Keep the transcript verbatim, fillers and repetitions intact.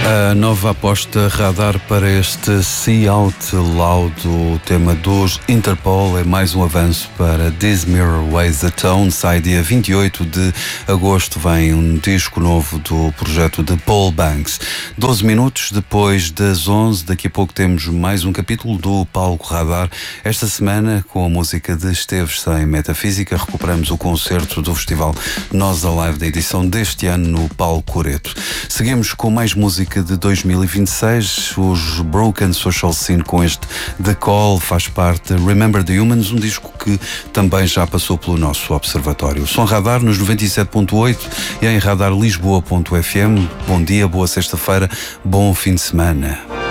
A nova aposta radar para este See Out Loud, o tema dos Interpol, é mais um avanço para This Mirror Weighs the Tone. Sai dia vinte e oito de agosto, vem um disco novo do projeto de Paul Banks. doze minutos depois das onze, daqui a pouco temos mais um capítulo do Palco Radar. Esta semana, com a música de Esteves sem Metafísica, recuperamos o concerto do festival Nós Alive da edição deste ano no Palco Coreto. Seguimos com mais música de dois mil e vinte e seis, os Broken Social Scene com este The Call, faz parte de Remember the Humans, um disco que também já passou pelo nosso observatório. Som Radar nos noventa e sete ponto oito e em radar lisboa ponto f m. Bom dia, boa sexta-feira, bom fim de semana.